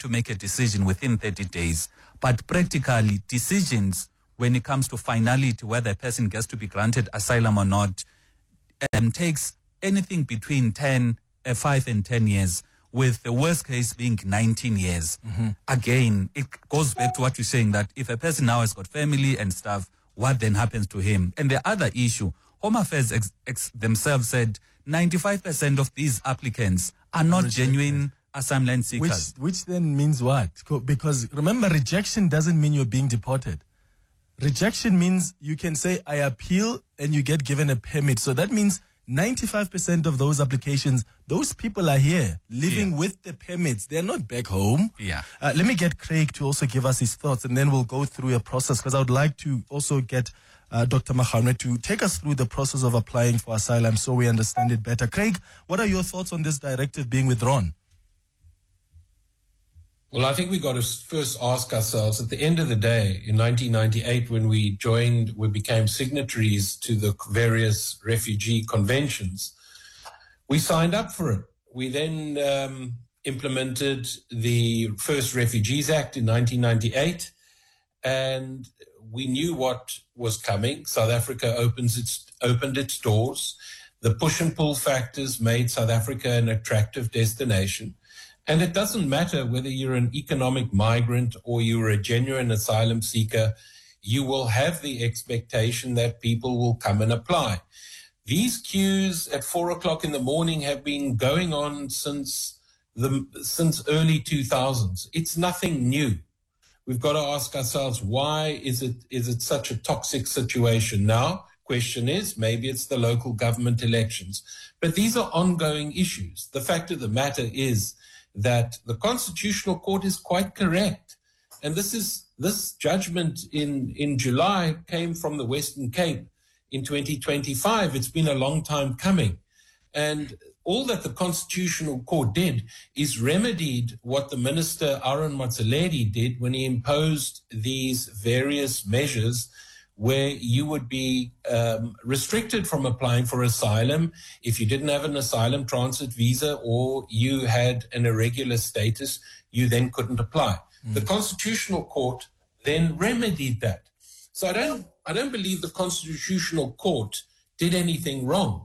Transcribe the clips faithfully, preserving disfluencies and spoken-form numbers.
to make a decision within thirty days. But practically, decisions when it comes to finality, whether a person gets to be granted asylum or not, um, takes anything between ten, uh, five and ten years, with the worst case being nineteen years. Mm-hmm. Again, it goes back to what you're saying, that if a person now has got family and stuff, what then happens to him? And the other issue, Home Affairs ex- ex- themselves said ninety-five percent of these applicants are not Rejected. genuine asylum seekers. Which, which then means what? Because remember, rejection doesn't mean you're being deported. Rejection means you can say, I appeal, and you get given a permit. So that means ninety-five percent of those applications, those people are here, living yeah. with the permits. They're not back home. Yeah. Uh, let me get Craig to also give us his thoughts, and then we'll go through a process, because I would like to also get uh, Doctor Maganoe to take us through the process of applying for asylum so we understand it better. Craig, what are your thoughts on this directive being withdrawn? Well, I think we got to first ask ourselves, at the end of the day, in nineteen ninety-eight, when we joined, we became signatories to the various refugee conventions, we signed up for it. We then um, implemented the first Refugees Act in nineteen ninety-eight, and we knew what was coming. South Africa opens its, opened its doors. The push and pull factors made South Africa an attractive destination. And it doesn't matter whether you're an economic migrant or you're a genuine asylum seeker, you will have the expectation that people will come and apply. These queues at four o'clock in the morning have been going on since the since early two thousands. It's nothing new. We've got to ask ourselves, why is it is it such a toxic situation now? Question is, maybe it's the local government elections. But these are ongoing issues. The fact of the matter is that the Constitutional Court is quite correct. And this is this judgment in, in July came from the Western Cape in twenty twenty-five. It's been a long time coming. And all that the Constitutional Court did is remedied what the Minister Aaron Motsoaledi did when he imposed these various measures where you would be um, restricted from applying for asylum if you didn't have an asylum transit visa or you had an irregular status, you then couldn't apply. Mm. The Constitutional Court then remedied that. So I don't, I don't believe the Constitutional Court did anything wrong.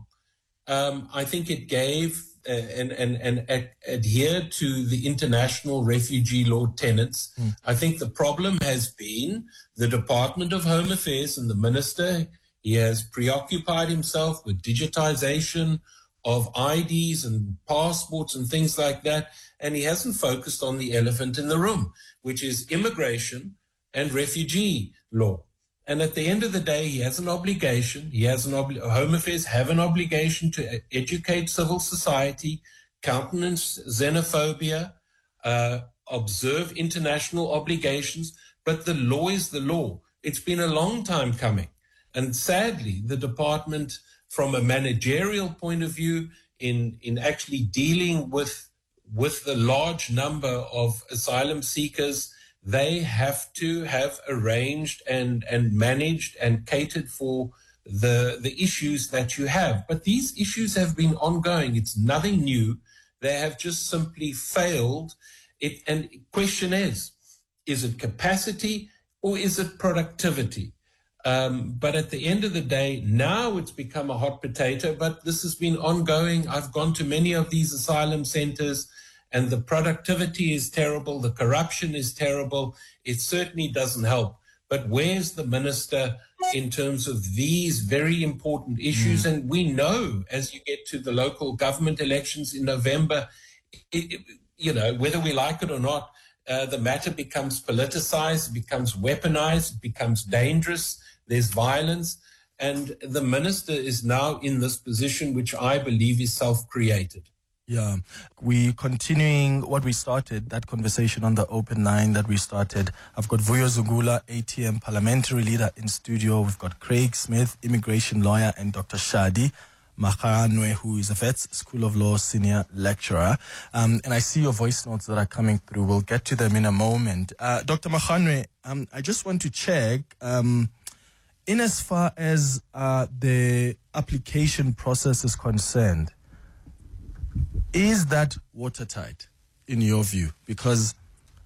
Um, I think it gave uh, and, and, and ad- adhered to the international refugee law tenets. Mm. I think the problem has been the Department of Home Affairs and the Minister. He has preoccupied himself with digitization of I Ds and passports and things like that, and he hasn't focused on the elephant in the room, which is immigration and refugee law. And at the end of the day, he has an obligation, he has an obli- Home Affairs have an obligation to educate civil society, countenance xenophobia, uh, observe international obligations, but the law is the law. It's been a long time coming. And sadly, the department, from a managerial point of view, in, in actually dealing with, with the large number of asylum seekers, they have to have arranged and, and managed and catered for the, the issues that you have. But these issues have been ongoing. It's nothing new. They have just simply failed. It, and the question is, is it capacity or is it productivity? Um, but at the end of the day, now it's become a hot potato, but this has been ongoing. I've gone to many of these asylum centers, and the productivity is terrible, the corruption is terrible. It certainly doesn't help. But where's the minister in terms of these very important issues? Mm. And we know as you get to the local government elections in November, it, it, you know, whether we like it or not, uh, the matter becomes politicized, it becomes weaponized, it becomes dangerous, there's violence. And the minister is now in this position, which I believe is self-created. Yeah, we continuing what we started, that conversation on the open line that we started. I've got Vuyo Zungula, A T M parliamentary leader in studio. We've got Craig Smith, immigration lawyer, and Doctor Shadi Maganoe, who is a Wits School of Law senior lecturer. Um, and I see your voice notes that are coming through. We'll get to them in a moment. Uh, Doctor Maganoe, um, I just want to check, um, in as far as uh, the application process is concerned, is that watertight in your view? Because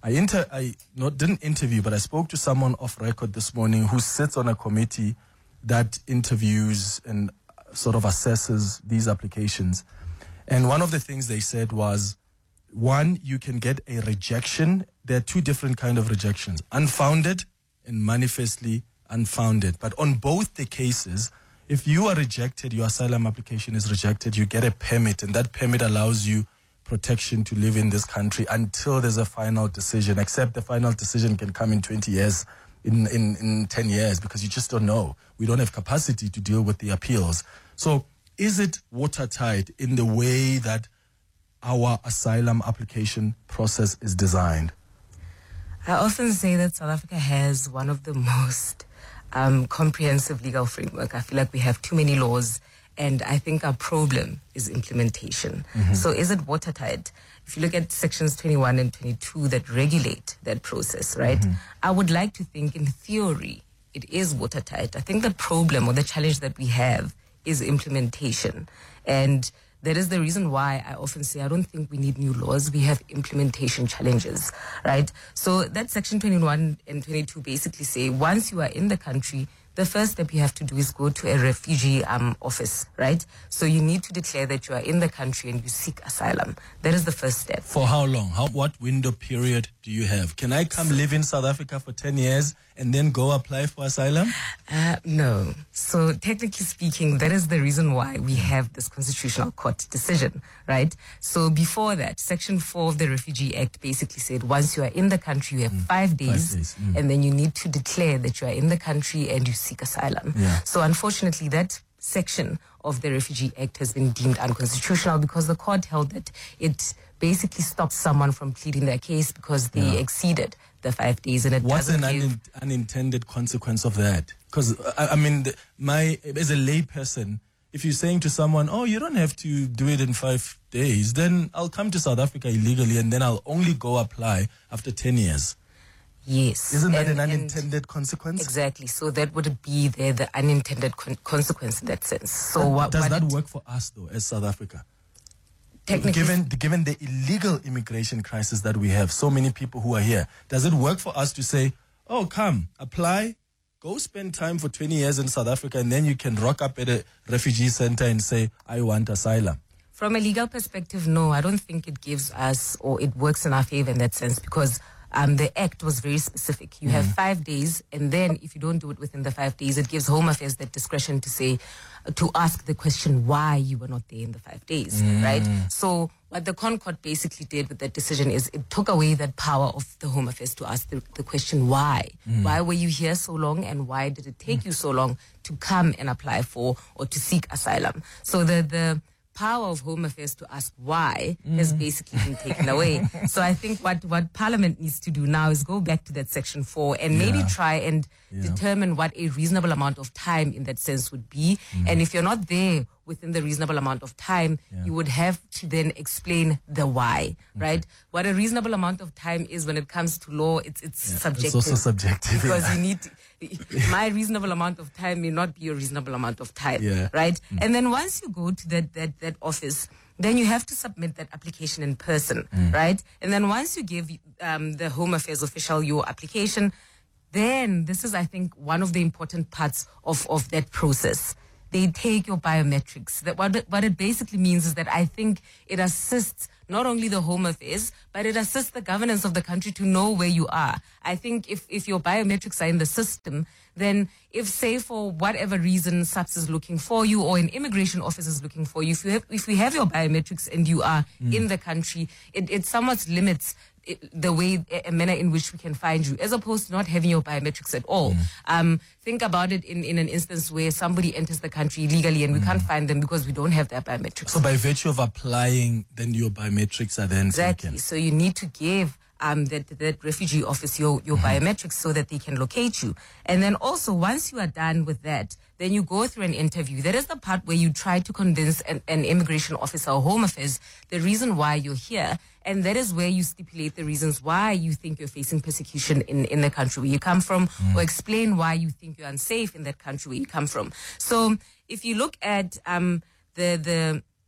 I inter I not didn't interview, but I spoke to someone off record this morning who sits on a committee that interviews and sort of assesses these applications. And one of the things they said was, one, you can get a rejection. There are two different kind of rejections: unfounded and manifestly unfounded. But on both the cases, if you are rejected, your asylum application is rejected, you get a permit, and that permit allows you protection to live in this country until there's a final decision, except the final decision can come in twenty years, in, in, in ten years, because you just don't know. We don't have capacity to deal with the appeals. So is it watertight in the way that our asylum application process is designed? I often say that South Africa has one of the most um, comprehensive legal framework. I feel like we have too many laws, and I think our problem is implementation. Mm-hmm. So is it watertight? If you look at sections twenty-one and twenty-two that regulate that process, right? Mm-hmm. I would like to think in theory it is watertight. I think the problem or the challenge that we have is implementation. And that is the reason why I often say I don't think we need new laws. We have implementation challenges, right? So that section twenty-one and twenty-two basically say once you are in the country, the first step you have to do is go to a refugee um, office, right? So you need to declare that you are in the country and you seek asylum. That is the first step. For how long? How, what window period do you have? Can I come live in South Africa for ten years and then go apply for asylum? Uh, no. So technically speaking, that is the reason why we have this Constitutional Court decision, right? So before that, Section four of the Refugee Act basically said once you are in the country, you have mm. five days, five days. Mm. and then you need to declare that you are in the country and you seek asylum. Yeah. So unfortunately, that section of the Refugee Act has been deemed unconstitutional because the court held that it basically stops someone from pleading their case because they yeah. exceeded the five days. And it What's doesn't an give... un- unintended consequence of that? Because, I, I mean, the, my as a layperson, if you're saying to someone, oh, you don't have to do it in five days, then I'll come to South Africa illegally and then I'll only go apply after ten years. Yes. Isn't that and, an unintended consequence? Exactly. So that would be the, the unintended con- consequence in that sense. So that, what does what that it, work for us though, as South Africa? Technically, given given the illegal immigration crisis that we have, so many people who are here, does it work for us to say, "Oh, come, apply, go spend time for twenty years in South Africa, and then you can rock up at a refugee center and say, I want asylum"? From a legal perspective, no, I don't think it gives us or it works in our favor in that sense because Um, the act was very specific. You mm. have five days, and then if you don't do it within the five days, it gives Home Affairs that discretion to say, uh, to ask the question why you were not there in the five days, mm. right? So what the ConCourt basically did with that decision is it took away that power of the Home Affairs to ask the, the question why. Mm. Why were you here so long, and why did it take mm. you so long to come and apply for or to seek asylum? So the the power of Home Affairs to ask why mm. has basically been taken away. So I think what, what Parliament needs to do now is go back to that Section four and maybe yeah. try and yeah. determine what a reasonable amount of time in that sense would be. Mm. And if you're not there within the reasonable amount of time, yeah. you would have to then explain the why, right? Okay. What a reasonable amount of time is when it comes to law, it's it's yeah, subjective. It's also subjective. Because yeah. you need to, my reasonable amount of time may not be a reasonable amount of time, yeah. right? Mm. And then once you go to that, that, that office, then you have to submit that application in person, mm. right? And then once you give um, the Home Affairs official your application, then this is, I think, one of the important parts of, of that process. They take your biometrics. That what it, what it basically means is that I think it assists not only the Home Affairs, but it assists the governance of the country to know where you are. I think if, if your biometrics are in the system, then if, say, for whatever reason, SAPS is looking for you or an immigration office is looking for you, if you have, if we have your biometrics and you are mm. in the country, it, it somewhat limits It, the way, a manner in which we can find you, as opposed to not having your biometrics at all. Mm. Um, think about it in, in an instance where somebody enters the country illegally and we mm. can't find them because we don't have their biometrics. So by virtue of applying, then your biometrics are then exactly. taken. So you need to give um, that, that refugee office your, your mm. biometrics so that they can locate you. And then also, once you are done with that, then you go through an interview. That is the part where you try to convince an, an immigration officer or Home Affairs the reason why you're here. And that is where you stipulate the reasons why you think you're facing persecution in, in the country where you come from, mm. or explain why you think you're unsafe in that country where you come from. So if you look at um, the the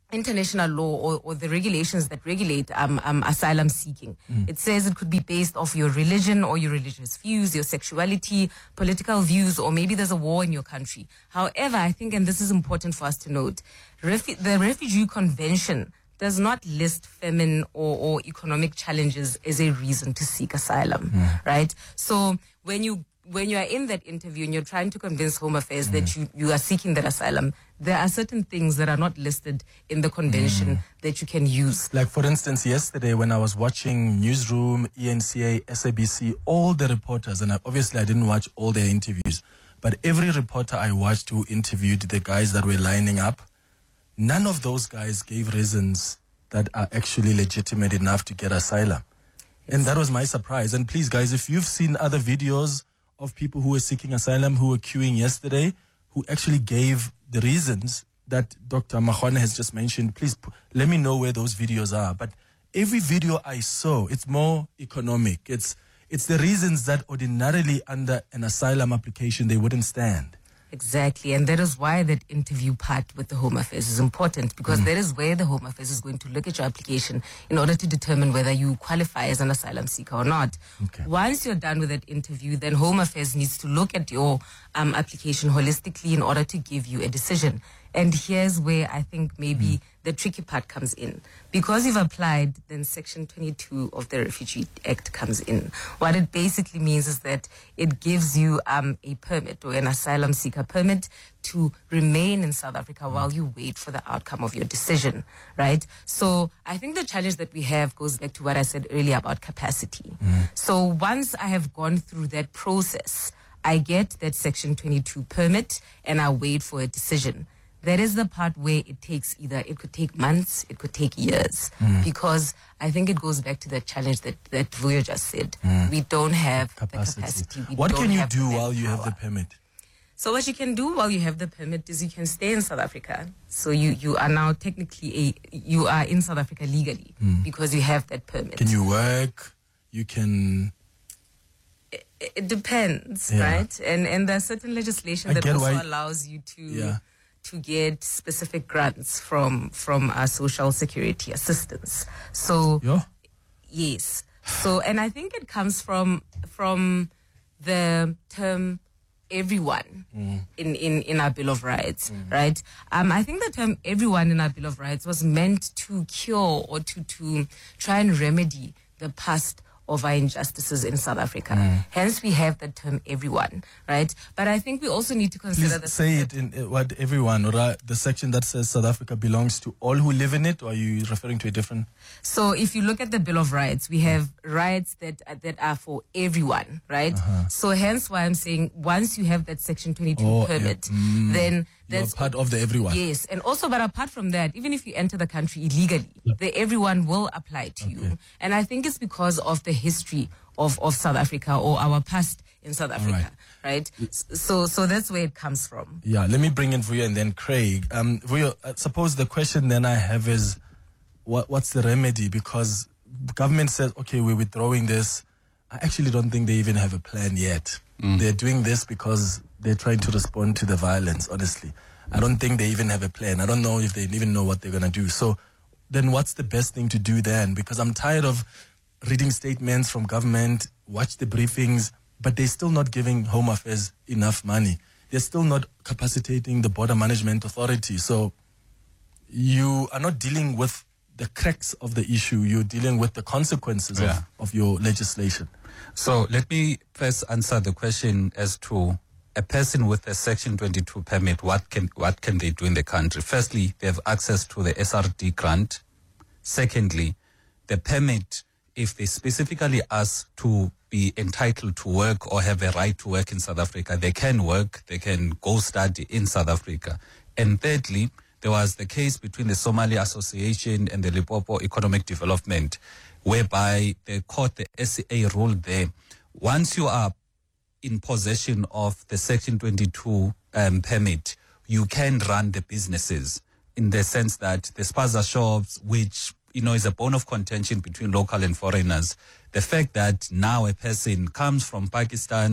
international law or, or the regulations that regulate um, um, asylum seeking. Mm. It says it could be based off your religion or your religious views, your sexuality, political views, or maybe there's a war in your country. However, I think, and this is important for us to note, refu- the Refugee Convention does not list famine or, or economic challenges as a reason to seek asylum, mm. right? So when you when you are in that interview and you're trying to convince Home Affairs mm. that you, you are seeking that asylum, there are certain things that are not listed in the convention mm. that you can use. Like, for instance, yesterday when I was watching Newsroom, E N C A, S A B C, all the reporters, and I, obviously I didn't watch all their interviews, but every reporter I watched who interviewed the guys that were lining up, none of those guys gave reasons that are actually legitimate enough to get asylum. And that was my surprise. And please, guys, if you've seen other videos of people who were seeking asylum, who were queuing yesterday, who actually gave the reasons that Doctor Magwane has just mentioned, please p- let me know where those videos are. But every video I saw, it's more economic. It's it's the reasons that ordinarily under an asylum application they wouldn't stand. Exactly, and that is why that interview part with the Home Affairs is important, because mm. that is where the Home Affairs is going to look at your application in order to determine whether you qualify as an asylum seeker or not. Okay. Once you're done with that interview, then Home Affairs needs to look at your um, application holistically in order to give you a decision. And here's where I think maybe mm. the tricky part comes in. Because you've applied, then Section twenty-two of the Refugee Act comes in. What it basically means is that it gives you um, a permit or an asylum seeker permit to remain in South Africa mm. while you wait for the outcome of your decision, right? So I think the challenge that we have goes back to what I said earlier about capacity. Mm. So once I have gone through that process, I get that Section twenty-two permit and I wait for a decision. That is the part where it takes either, it could take months, it could take years, mm. because I think it goes back to the challenge that, that Vuyo just said. Mm. We don't have capacity. the capacity. We what don't can you have do the while you power. have the permit? So what you can do while you have the permit is you can stay in South Africa. So you, you are now technically, a you are in South Africa legally mm. because you have that permit. Can you work? You can... It, it depends, yeah. right? And and there's certain legislation I that also why... allows you to... Yeah. to get specific grants from from our social security assistance. So yeah. yes. So and I think it comes from from the term everyone mm. in, in, in our Bill of Rights, mm. right? Um, I think the term everyone in our Bill of Rights was meant to cure or to, to try and remedy the past of our injustices in South Africa. Mm. Hence, we have the term everyone, right? But I think we also need to consider... Please the say it in uh, what everyone, or uh, the section that says South Africa belongs to all who live in it, or are you referring to a different... So if you look at the Bill of Rights, we have rights that, uh, that are for everyone, right? Uh-huh. So hence why I'm saying once you have that Section twenty-two oh, permit, yeah. mm. then... You're That's part of the everyone. Yes, and also, but apart from that, even if you enter the country illegally, yeah. the everyone will apply to okay. you. And I think it's because of the history of, of South Africa or our past in South Africa, right? right? So so that's where it comes from. Yeah, let me bring in Vuyo and then Craig. Um, Vuyo, I suppose the question then I have is, what what's the remedy? Because the government says, okay, we're withdrawing this. I actually don't think they even have a plan yet. Mm. They're doing this because they're trying to respond to the violence, honestly. I don't think they even have a plan. I don't know if they even know what they're going to do. So then what's the best thing to do then? Because I'm tired of reading statements from government, watch the briefings, but they're still not giving Home Affairs enough money. They're still not capacitating the Border Management Authority. So you are not dealing with the cracks of the issue. You're dealing with the consequences yeah. of, of your legislation. So let me first answer the question as to a person with a Section twenty-two permit, what can what can they do in the country? Firstly, they have access to the S R D grant. Secondly, the permit, if they specifically ask to be entitled to work or have a right to work in South Africa, they can work, they can go study in South Africa. And thirdly, there was the case between the Somali Association and the Limpopo Economic Development, whereby the court, the S C A, ruled there, once you are in possession of the Section twenty-two um, permit, you can run the businesses in the sense that the spaza shops, which, you know, is a bone of contention between local and foreigners. The fact that now a person comes from Pakistan,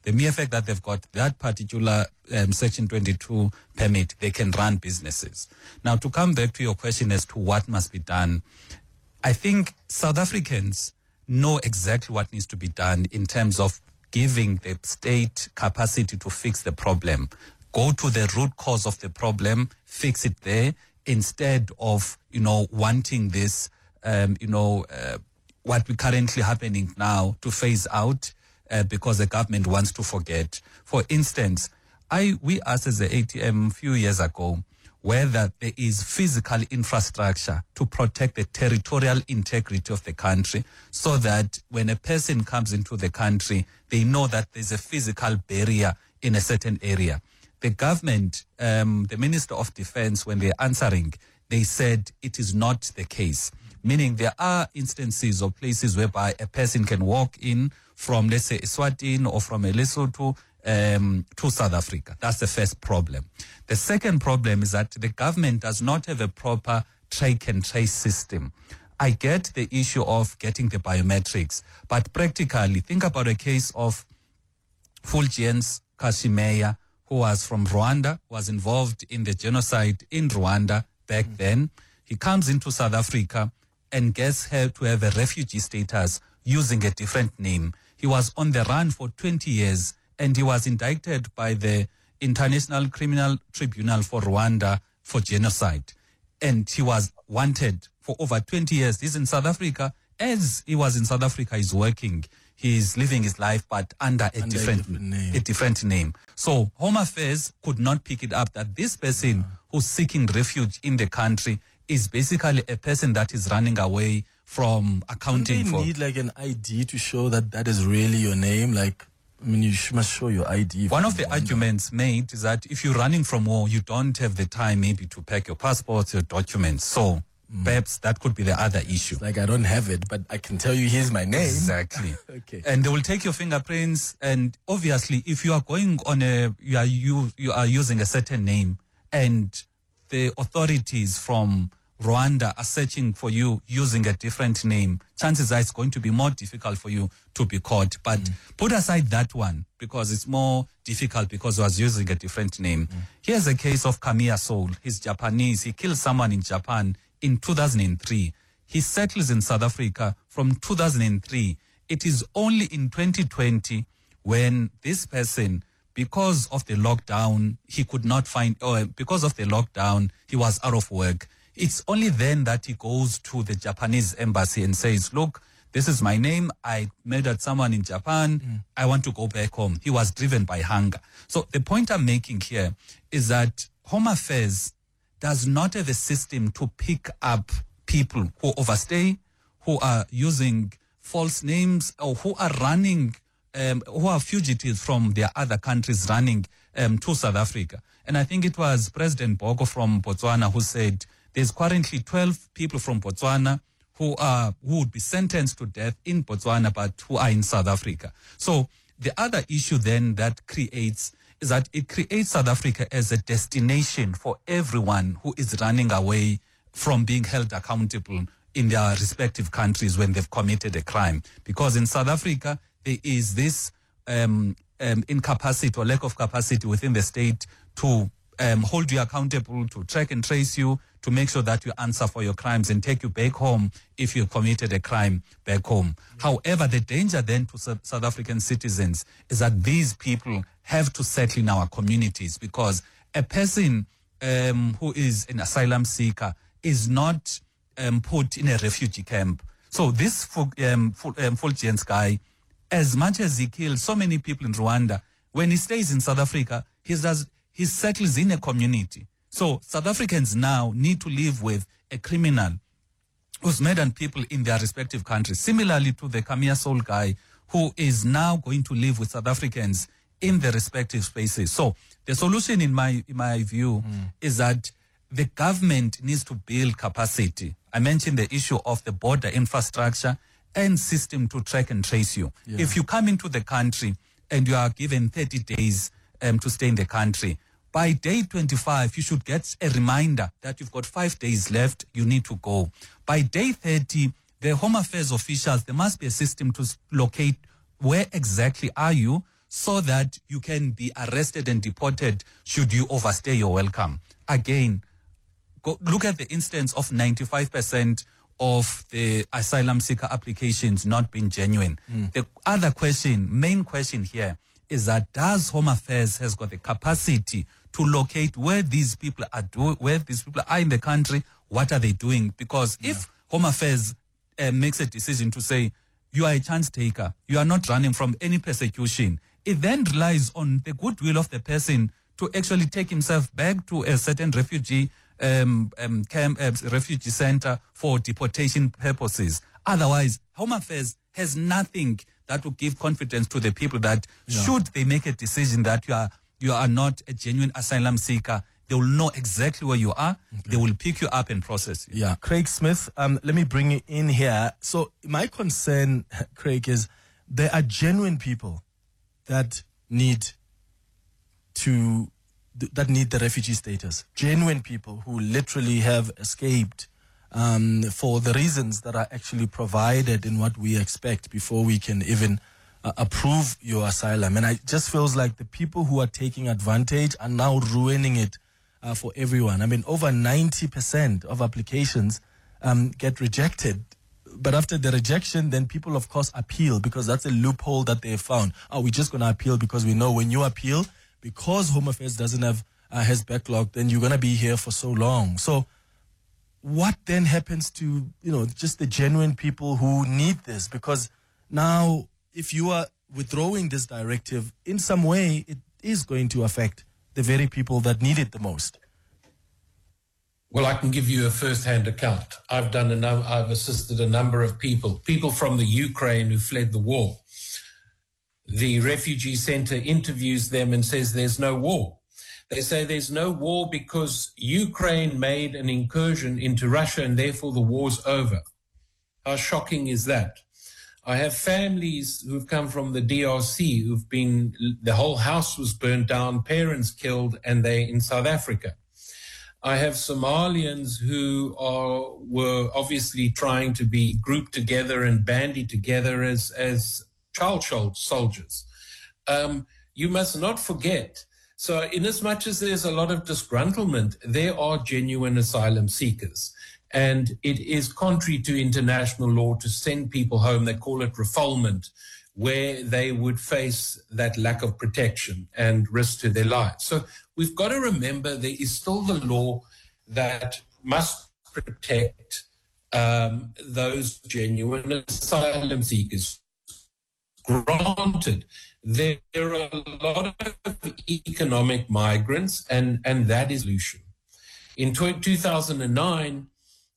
The mere fact that they've got that particular um, Section twenty-two permit, they can run businesses. Now, to come back to your question as to what must be done, I think South Africans know exactly what needs to be done in terms of giving the state capacity to fix the problem. Go to the root cause of the problem, fix it there, instead of, you know, wanting this, um, you know, uh, what we currently happening now to phase out uh, because the government wants to forget. For instance, I we asked as the A T M a few years ago whether there is physical infrastructure to protect the territorial integrity of the country so that when a person comes into the country, they know that there's a physical barrier in a certain area. The government, um, the Minister of Defense, when they're answering, they said it is not the case. Meaning there are instances or places whereby a person can walk in from, let's say, Eswatini or from Lesotho um, to South Africa. That's the first problem. The second problem is that the government does not have a proper track and trace system. I get the issue of getting the biometrics, but practically, think about a case of Fulgence Kashimeya, who was from Rwanda, was involved in the genocide in Rwanda back mm. then. He comes into South Africa and gets her to have a refugee status using a different name. He was on the run for twenty years, and he was indicted by the International Criminal Tribunal for Rwanda for genocide. And he was wanted for over twenty years. He's in South Africa. As he was in South Africa, he's working. He's living his life, but under a, under different, a different name. A different name. So Home Affairs could not pick it up that this person yeah. who's seeking refuge in the country is basically a person that is running away from accounting Don't they for. need like an I D to show that that is really your name? Like, I mean, you sh- must show your I D. One of the arguments made is that if you're running from war, you don't have the time maybe to pack your passports, your documents. So mm. perhaps that could be the other issue. It's like, I don't have it, but I can tell you here's my name. Exactly. Okay. And they will take your fingerprints. And obviously, if you are going on a, you are, you, you are using a certain name and the authorities from Rwanda are searching for you using a different name, chances are it's going to be more difficult for you to be caught. But mm. put aside that one because it's more difficult because he was using a different name. Mm. Here's a case of Kamiya Soul. He's Japanese. He killed someone in Japan in two thousand three. He settles in South Africa from two thousand three. It is only in twenty twenty when this person, because of the lockdown, he could not find, or because of the lockdown, he was out of work. It's only then that he goes to the Japanese embassy and says, look, this is my name. I murdered someone in Japan. Mm. I want to go back home. He was driven by hunger. So the point I'm making here is that Home Affairs does not have a system to pick up people who overstay, who are using false names, or who are running, um, who are fugitives from their other countries running um, to South Africa. And I think it was President Boko from Botswana who said, there's currently twelve people from Botswana who are who would be sentenced to death in Botswana, but who are in South Africa. So the other issue then that creates is that it creates South Africa as a destination for everyone who is running away from being held accountable in their respective countries when they've committed a crime. Because in South Africa, there is this um, um, incapacity or lack of capacity within the state to um, hold you accountable, to track and trace you, to make sure that you answer for your crimes and take you back home if you committed a crime back home. Yeah. However, the danger then to South African citizens is that these people have to settle in our communities because a person um, who is an asylum seeker is not um, put in a refugee camp. So this um, Fulgence guy, as much as he killed so many people in Rwanda, when he stays in South Africa, he does he settles in a community. So South Africans now need to live with a criminal who's murdered people in their respective countries, similarly to the Kamiya Soul guy who is now going to live with South Africans in the respective spaces. So the solution, in my in my view, mm. is that the government needs to build capacity. I mentioned the issue of the border infrastructure and system to track and trace you. Yeah. If you come into the country and you are given thirty days um, to stay in the country, by day twenty-five, you should get a reminder that you've got five days left, you need to go. By day thirty, the Home Affairs officials, there must be a system to locate where exactly are you so that you can be arrested and deported should you overstay your welcome. Again, go, look at the instance of ninety-five percent of the asylum seeker applications not being genuine. Mm. The other question, main question here, is that does Home Affairs has got the capacity to locate where these people are do, where these people are in the country, what are they doing? Because yeah. if Home Affairs uh, makes a decision to say, you are a chance taker, you are not running from any persecution, it then relies on the goodwill of the person to actually take himself back to a certain refugee um, um, camp, uh, refugee center for deportation purposes. Otherwise, Home Affairs has nothing that will give confidence to the people that yeah. should they make a decision that you are you are not a genuine asylum seeker, they will know exactly where you are. Okay. They will pick you up and process you. Yeah, Craig Smith, um, let me bring you in here. So my concern, Craig, is there are genuine people that need to that need the refugee status. Genuine people who literally have escaped um, for the reasons that are actually provided in what we expect before we can even uh, approve your asylum. And it just feels like the people who are taking advantage are now ruining it uh, for everyone. I mean, over ninety percent of applications um, get rejected. But after the rejection, then people, of course, appeal because that's a loophole that they have found. Oh, we're just going to appeal because we know when you appeal, because Home Affairs doesn't have, uh, has backlog, then you're going to be here for so long. So what then happens to, you know, just the genuine people who need this? Because now, if you are withdrawing this directive, in some way, it is going to affect the very people that need it the most. Well, I can give you a first-hand account. I've done a num- I've assisted a number of people, people from the Ukraine who fled the war. The refugee center interviews them and says there's no war. They say there's no war because Ukraine made an incursion into Russia and therefore the war's over. How shocking is that? I have families who've come from the D R C who've been, the whole house was burned down, parents killed, and they're in South Africa. I have Somalians who are were obviously trying to be grouped together and bandied together as, as child soldiers. Um, you must not forget, so in as much as there's a lot of disgruntlement, there are genuine asylum seekers. And it is contrary to international law to send people home, they call it refoulement, where they would face that lack of protection and risk to their lives. So we've got to remember there is still the law that must protect um, those genuine asylum seekers. Granted, there are a lot of economic migrants, and, and that is a solution. In two thousand nine,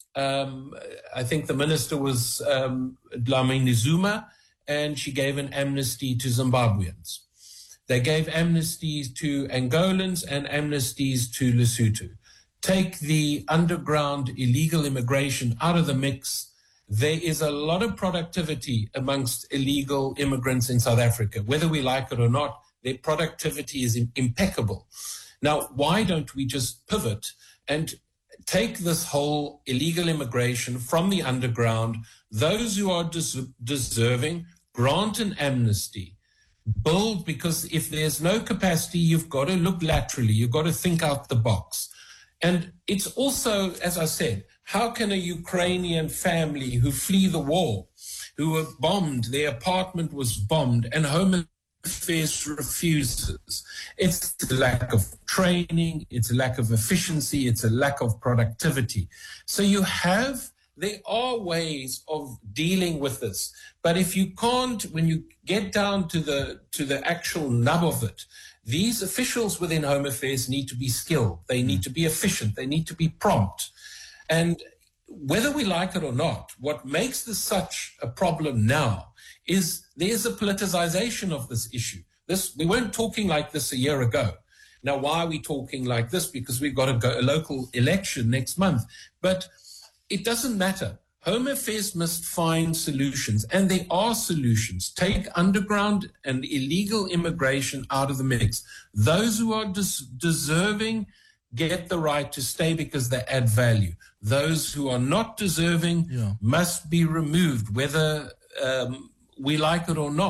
um, I think the minister was um, Dlamini Zuma, and she gave an amnesty to Zimbabweans. They gave amnesties to Angolans and amnesties to Lesotho. Take the underground illegal immigration out of the mix. There is a lot of productivity amongst illegal immigrants in South Africa. Whether we like it or not, their productivity is impeccable. Now, why don't we just pivot and take this whole illegal immigration from the underground, those who are des- deserving, grant an amnesty, build, because if there's no capacity, you've got to look laterally, you've got to think out the box. And it's also, as I said, how can a Ukrainian family who flee the war, who were bombed, their apartment was bombed, and Home Affairs refuses? It's a lack of training, it's a lack of efficiency, it's a lack of productivity. So you have, there are ways of dealing with this. But if you can't, when you get down to the to the actual nub of it, these officials within Home Affairs need to be skilled, they need to be efficient, they need to be prompt. And whether we like it or not, what makes this such a problem now is there's a politicization of this issue. This, we weren't talking like this a year ago. Now, why are we talking like this? Because we've got a, go, a local election next month. But it doesn't matter. Home Affairs must find solutions, and there are solutions. Take underground and illegal immigration out of the mix. Those who are des- deserving get the right to stay because they add value. Those who are not deserving yeah. must be removed, whether um, we like it or not.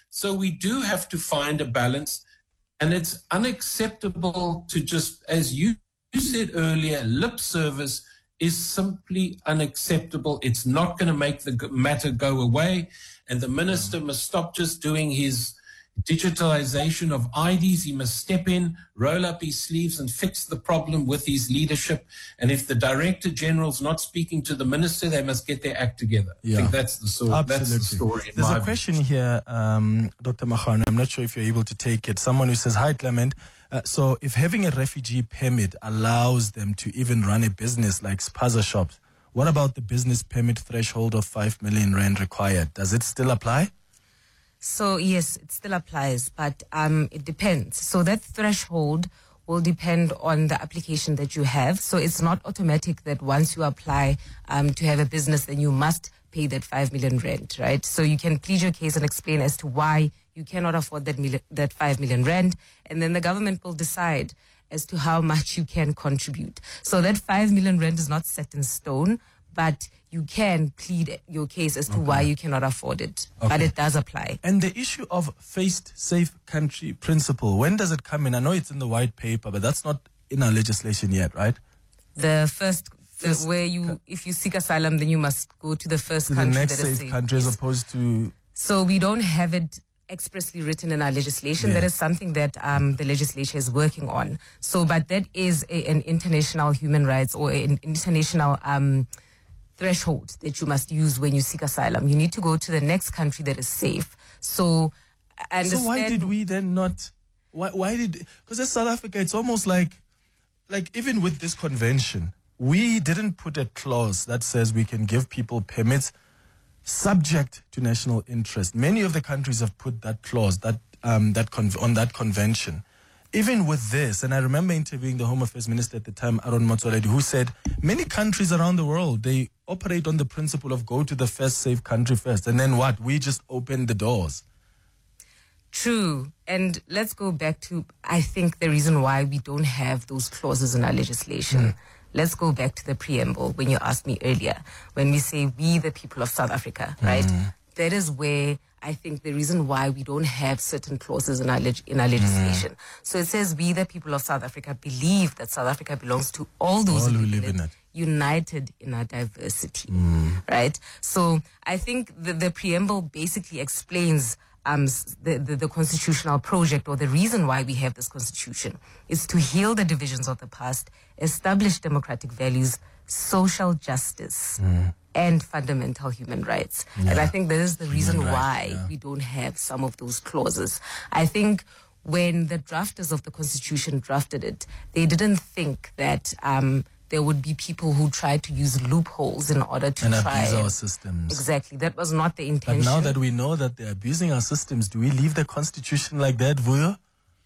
So we do have to find a balance, and it's unacceptable to just, as you, you said earlier, lip service is simply unacceptable. It's not going to make the g- matter go away, and the minister must stop just doing his digitalization of I Ds. He must step in, roll up his sleeves and fix the problem with his leadership. And if the Director General's not speaking to the minister, they must get their act together. Yeah. I think that's the, sort, that's the story. In There's my a question here, um, Doctor Magano. I'm not sure if you're able to take it. Someone who says, hi, Clement. Uh, so if having a refugee permit allows them to even run a business like spaza shops, what about the business permit threshold of five million rand required? Does it still apply? So yes, it still applies, but um, it depends. So that threshold will depend on the application that you have. So it's not automatic that once you apply um, to have a business, then you must pay that five million rand, right? So you can plead your case and explain as to why you cannot afford that million, that five million rand, and then the government will decide as to how much you can contribute. So that five million rand is not set in stone, but you can plead your case as to okay. why you cannot afford it. Okay. But it does apply. And the issue of faced safe country principle, when does it come in? I know it's in the white paper, but that's not in our legislation yet, right? The first, the, where you, if you seek asylum, then you must go to the first to country. The next that is safe safe. country as opposed to... So we don't have it expressly written in our legislation. Yeah. That is something that um, the legislature is working on. So, but that is a, an international human rights or an international... Um, threshold that you must use when you seek asylum. You need to go to the next country that is safe. So, I understand. So why did we then not? Why? Why did? Because as South Africa, it's almost like, like even with this convention, we didn't put a clause that says we can give people permits subject to national interest. Many of the countries have put that clause that um that con- on that convention. Even with this, and I remember interviewing the Home Affairs Minister at the time, Aaron Motsoaledi, who said many countries around the world, they operate on the principle of go to the first safe country first. And then what? We just open the doors. True. And let's go back to, I think, the reason why we don't have those clauses in our legislation. Mm. Let's go back to the preamble when you asked me earlier, when we say we, the people of South Africa, right? Mm. That is where I think the reason why we don't have certain clauses in our leg- in our legislation. Mm. So it says we, the people of South Africa, believe that South Africa belongs to all those all who live live in it, united in our diversity, mm. right? So I think the, the preamble basically explains um, the, the, the constitutional project, or the reason why we have this constitution is to heal the divisions of the past, establish democratic values, social justice, mm. and fundamental human rights. Yeah. And I think that is the reason human why rights, yeah. we don't have some of those clauses. I think when the drafters of the Constitution drafted it, they didn't think that um, there would be people who tried to use loopholes in order to and try abuse our systems. Exactly. That was not the intention. But now that we know that they're abusing our systems, do we leave the Constitution like that, Vuyo?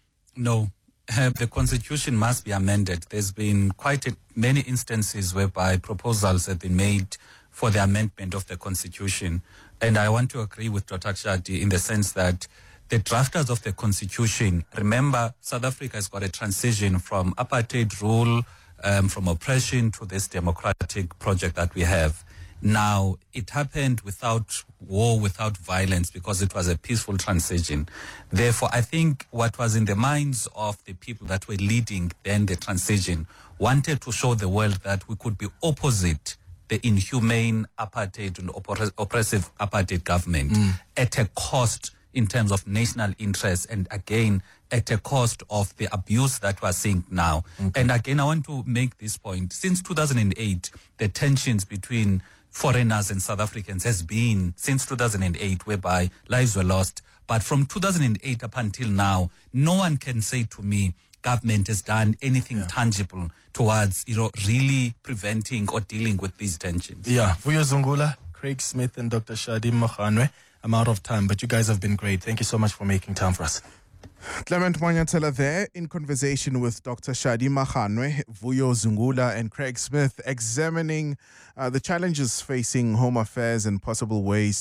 No. Uh, the Constitution must be amended. There's been quite a, many instances whereby proposals have been made for the amendment of the Constitution. And I want to agree with Doctor Shadi in the sense that the drafters of the Constitution, remember, South Africa has got a transition from apartheid rule, um, from oppression to this democratic project that we have. Now, it happened without war, without violence, because it was a peaceful transition. Therefore, I think what was in the minds of the people that were leading then the transition wanted to show the world that we could be opposite the inhumane apartheid and oppre- oppressive apartheid government mm. at a cost in terms of national interest, and again, at a cost of the abuse that we're seeing now. Okay. And again, I want to make this point. Since two thousand eight, the tensions between foreigners and South Africans has been since two thousand eight, whereby lives were lost. But from two thousand eight up until now, no one can say to me government has done anything yeah. tangible towards, you know, really preventing or dealing with these tensions. Yeah, Vuyo Zungula, Craig Smith, and Doctor Shadi Magano. I'm out of time, but you guys have been great. Thank you so much for making time for us. Clement Manyathela there in conversation with Doctor Shadi Magano, Vuyo Zungula, and Craig Smith, examining uh, the challenges facing Home Affairs and possible ways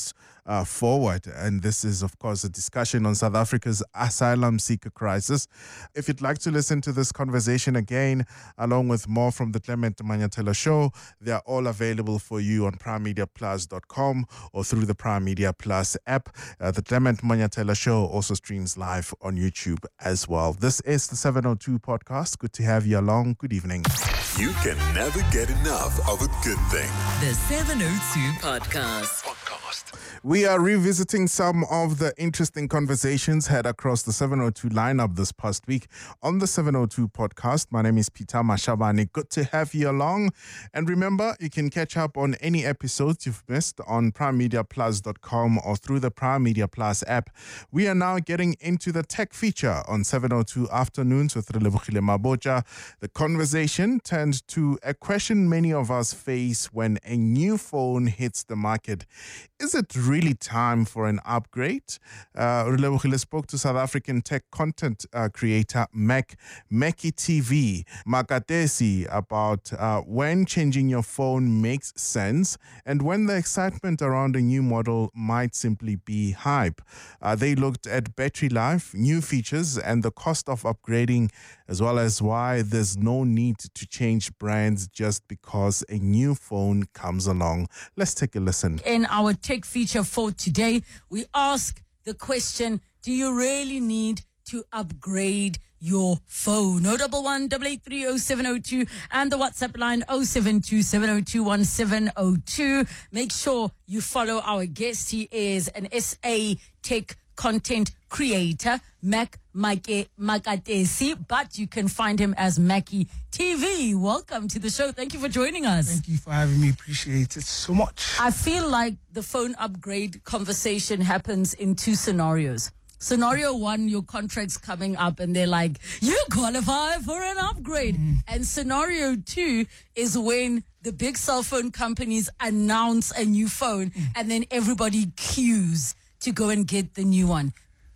uh, forward. And this is, of course, a discussion on South Africa's asylum seeker crisis. If you'd like to listen to this conversation again, along with more from the Clement Manyatela Show, they are all available for you on prime media plus dot com or through the Prime Media Plus app. Uh, the Clement Manyatela Show also streams live on YouTube as well. This is the seven oh two podcast. Good to have you along. Good evening. You can never get enough of a good thing. The seven oh two Podcast. Podcast. We are revisiting some of the interesting conversations had across the seven oh two lineup this past week on the seven oh two Podcast. My name is Peter Mashabane. Good to have you along. And remember, you can catch up on any episodes you've missed on prime media plus dot com or through the Prime Media Plus app. We are now getting into the tech feature on seven oh two Afternoons with Relebogile Mabocha. The conversation turned to a question many of us face when a new phone hits the market. Is it really time for an upgrade? Uh, Relebogile spoke to South African tech content uh, creator Mac Mackie T V Makatesi about uh, when changing your phone makes sense and when the excitement around a new model might simply be hype. Uh, they looked at battery life, new features, and the cost of upgrading, as well as why there's no need to change brands just because a new phone comes along. Let's take a listen. In our tech feature for today, we ask the question, do you really need to upgrade your phone? oh one one, eight eight three, oh seven oh two and the WhatsApp line oh seven two, seven oh two, one seven oh two. Make sure you follow our guest. He is an S A tech content creator, Mac Mike Makatesi, but you can find him as Mackie T V. Welcome to the show. Thank you for joining us. Thank you for having me. Appreciate it so much. I feel like the phone upgrade conversation happens in two scenarios. Scenario one, your contract's coming up and they're like, you qualify for an upgrade. Mm. And scenario two is when the big cell phone companies announce a new phone mm. and then everybody queues to go and get the new one.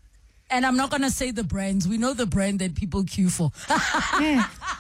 And I'm not going to say the brands. We know the brand that people queue for. I,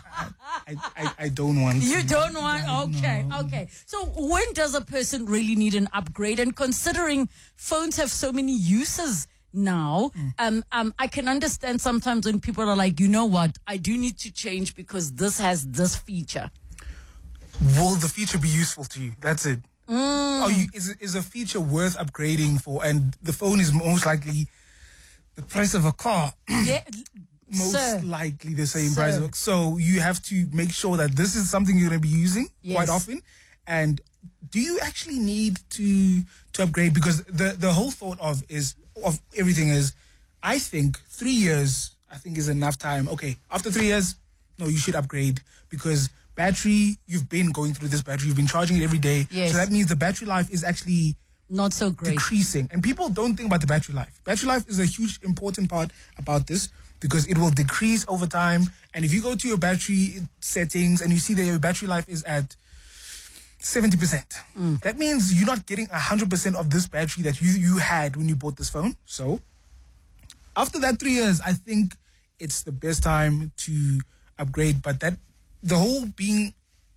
I, I don't want You to. don't want? Okay, no. okay. So when does a person really need an upgrade? And considering phones have so many uses now, mm. um, um, I can understand sometimes when people are like, you know what, I do need to change because this has this feature. Will the feature be useful to you? That's it. Mm. Are you, is, is a feature worth upgrading for? And the phone is most likely the price of a car. Yeah, most sir. likely the same Sir. price of a So you have to make sure that this is something you're going to be using Yes. quite often. And do you actually need to to upgrade? Because the, the whole thought of is of everything is, I think three years, I think is enough time. Okay, after three years, no, you should upgrade because battery, you've been going through this battery, you've been charging it every day. Yes. So that means the battery life is actually Not so great. decreasing. And people don't think about the battery life. Battery life is a huge important part about this because it will decrease over time. And if you go to your battery settings and you see that your battery life is at seventy percent, Mm. that means you're not getting one hundred percent of this battery that you, you had when you bought this phone. So after that three years, I think it's the best time to upgrade. But that the whole being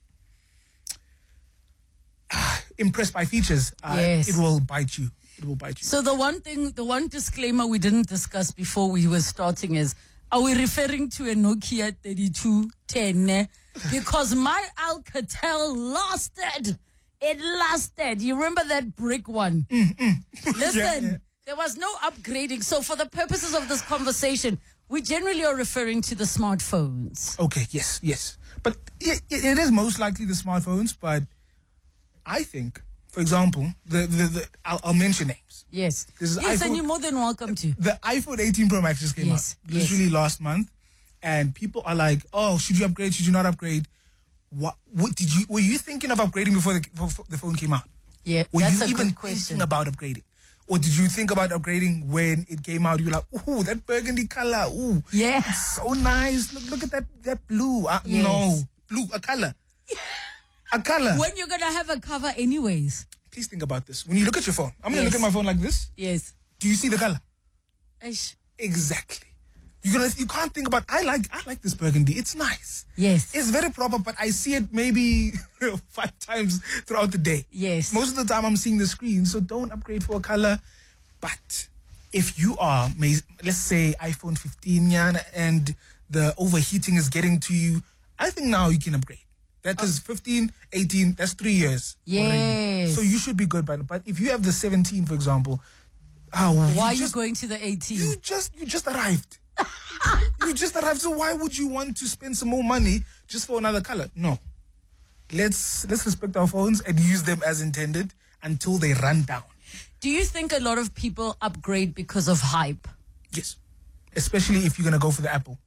uh, impressed by features, uh, Yes. it will bite you. It will bite you. So the one thing, the one disclaimer we didn't discuss before we were starting is, are we referring to a Nokia thirty-two ten? Because my Alcatel lasted. It lasted. You remember that brick one? Listen, Yeah, yeah. there was no upgrading. So for the purposes of this conversation, we generally are referring to the smartphones. Okay, yes, yes. But it, it, it is most likely the smartphones, but I think, for example, the, the, the I'll, I'll mention names. Yes. This is yes, and iPhone- you're more than welcome to. The iPhone eighteen Pro Max just came Yes, out, yes. literally last month, and people are like, "Oh, should you upgrade? Should you not upgrade?" What, what did you? Were you thinking of upgrading before the, before the phone came out? Yeah, Were that's you a even good question. thinking about upgrading, or did you think about upgrading when it came out? You were like, "Ooh, that burgundy color, ooh, Yeah. so nice. Look, look at that that blue. Uh, Yes. No, blue, a color, a color." When you're going to have a cover anyways. Please think about this. When you look at your phone, I'm going to Yes. look at my phone like this. Yes. Do you see the color? Eish. Exactly. You're gonna, you can't think about, I like I like this burgundy. It's nice. Yes. It's very proper, but I see it maybe five times throughout the day. Yes. Most of the time I'm seeing the screen, so don't upgrade for a color. But if you are, may- let's say iPhone fifteen, yeah, and the overheating is getting to you, I think now you can upgrade. That is fifteen, eighteen, that's three years. already. Yes. So you should be good by the, but if you have the seventeen, for example, oh, Why are you just, going to the eighteen? you just you just arrived. you just arrived. So why would you want to spend some more money just for another color? No. Let's let's respect our phones and use them as intended until they run down. Do you think a lot of people upgrade because of hype? Yes. Especially if you're gonna go for the Apple.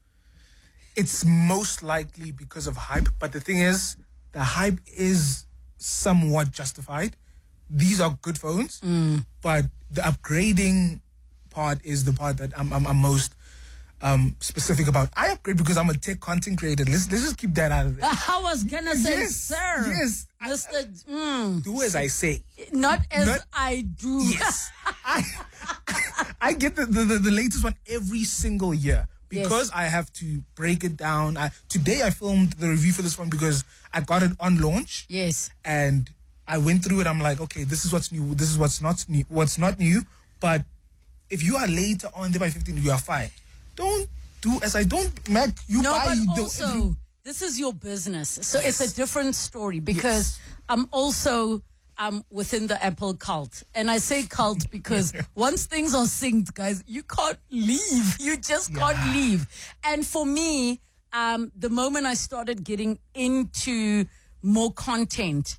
It's most likely because of hype, but the thing is, the hype is somewhat justified. These are good phones, but the upgrading part is the part that I'm, I'm, I'm most um, specific about. I upgrade because I'm a tech content creator. Let's let's just keep that out of it. I was gonna say, Yes, sir. yes. Mister Mm, Do as I say. not as Not- I do. Yes. I, I get the, the, the, the latest one every single year because Yes. I have to break it down. I, today I filmed the review for this one because I got it on launch. Yes. And I went through it. I'm like, okay, this is what's new. This is what's not new. What's not new. But if you are later on there by fifteen, you are fine. Don't do as I don't, Mac. You No, buy. but you do also, every- this is your business. So it's a different story because I'm also um, within the Apple cult. And I say cult because once things are synced, guys, you can't leave. You just can't leave. And for me, um, the moment I started getting into more content,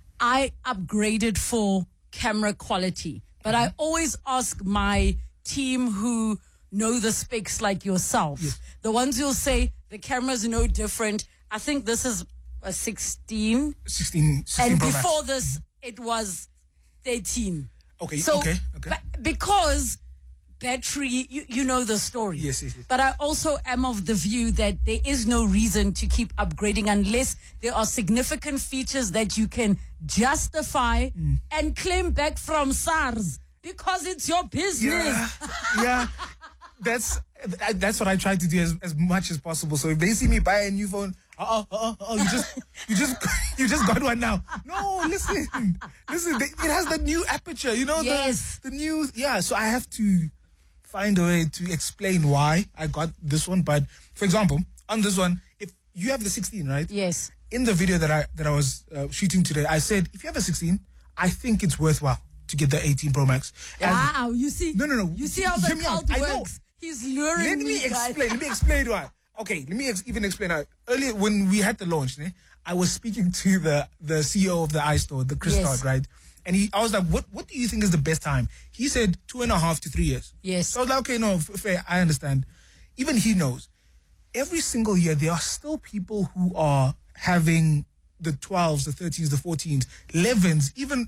I upgraded for camera quality. But I always ask my team who know the specs like yourself, the ones who'll say the camera's no different. I think this is a sixteen. sixteen, sixteen And Pro Max. before this, it was thirteen. Okay, So, okay, okay. ba- because battery, you, you know the story. Yes, yes, yes. But I also am of the view that there is no reason to keep upgrading unless there are significant features that you can justify Mm. and claim back from SARS because it's your business. Yeah, yeah. That's I- that's what I try to do as, as much as possible. So if they see me buy a new phone, oh, oh, oh, oh, you just, you just, you just got one now. No, listen, listen. They, it has the new aperture. You know, Yes. the the new. Yeah. So I have to find a way to explain why I got this one. But for example, on this one, if you have the sixteen, right? Yes. In the video that I that I was uh, shooting today, I said if you have a sixteen, I think it's worthwhile to get the eighteen Pro Max. And- Wow, you see? No, no, no. You see how Hear the me out. cult I know. works? He's luring Let me, me guys. explain. Let me explain why. Okay, let me ex- even explain how. Earlier, when we had the launch, né, I was speaking to the the C E O of the iStore, the Chris Yes. Todd, right? And he, I was like, "What What do you think is the best time?" He said two and a half to three years. Yes. So I was like, "Okay, no, f- fair. I understand." Even he knows. Every single year, there are still people who are having the twelves, the thirteens, the fourteens, elevens, even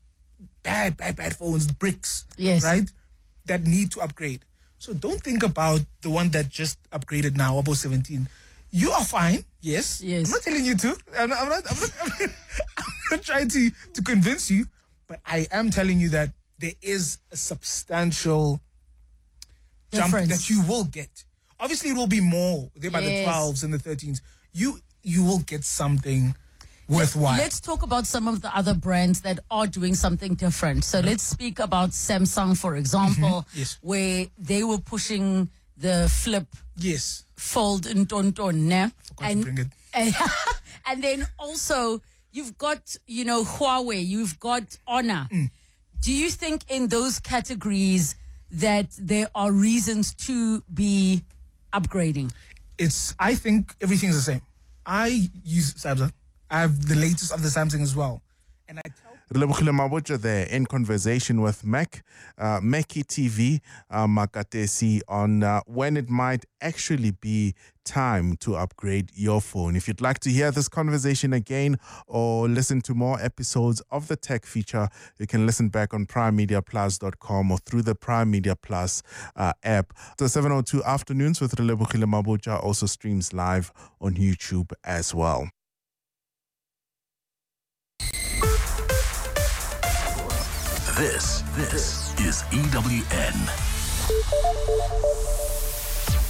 bad, bad, bad phones, bricks. Yes. Right? That need to upgrade. So don't think about the one that just upgraded now, about seventeen. You are fine, yes. Yes. I'm not telling you to. I'm not, I'm not, I'm not, I'm not, I'm not trying to, to convince you, but I am telling you that there is a substantial jump Difference. that you will get. Obviously, it will be more there by the Yes. twelves and the thirteens. You you will get something worthwhile. Let's talk about some of the other brands that are doing something different. So let's speak about Samsung, for example, Yes. where they were pushing the flip yes. fold in Tonton, ne? Forgot to bring it. And, and then also you've got, you know, Huawei, you've got Honor. Mm. Do you think in those categories that there are reasons to be upgrading? It's. I think everything's the same. I use Samsung. I have the latest of the Samsung as well, and I tell. Relebogile Mabotja there in conversation with Mac, uh, Mackie T V, uh, Makatesi, on uh, when it might actually be time to upgrade your phone. If you'd like to hear this conversation again or listen to more episodes of the Tech Feature, you can listen back on prime media plus dot com or through the Prime Media Plus uh, app. The seven oh two Afternoons with Relebogile Mabotja also streams live on YouTube as well. This, this is E W N.